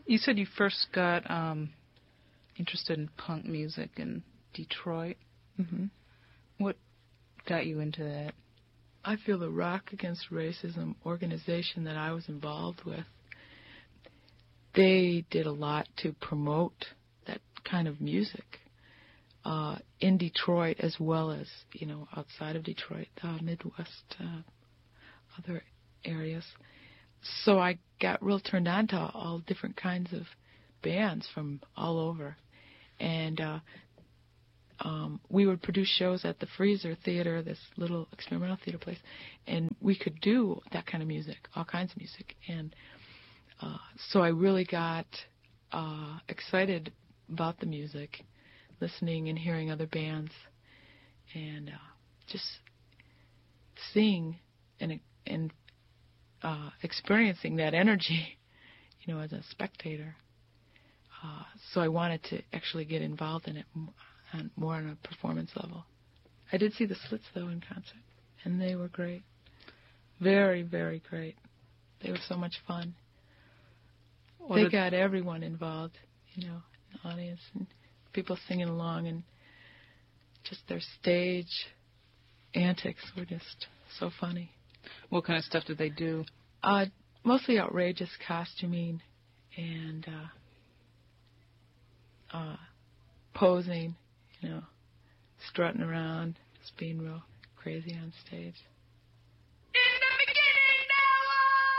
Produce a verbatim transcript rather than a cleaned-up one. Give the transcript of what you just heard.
You said you first got um, interested in punk music in Detroit. Mm-hmm. What got you into that? I feel the Rock Against Racism organization that I was involved with, they did a lot to promote that kind of music uh, in Detroit as well as, you know, outside of Detroit, uh, Midwest, uh, other areas. So I got real turned on to all different kinds of bands from all over. And uh, um, we would produce shows at the Freezer Theater, this little experimental theater place, and we could do that kind of music, all kinds of music. And uh, so I really got uh, excited about the music, listening and hearing other bands, and uh, just seeing and and uh, experiencing that energy, you know, as a spectator. Uh, so I wanted to actually get involved in it m- on, more on a performance level. I did see the Slits, though, in concert, and they were great. Very, very great. They were so much fun. What they got everyone involved, you know, in the audience, and people singing along, and just their stage antics were just so funny. What kind of stuff did they do? Uh, mostly outrageous costuming and uh, uh, posing, you know, strutting around, just being real crazy on stage.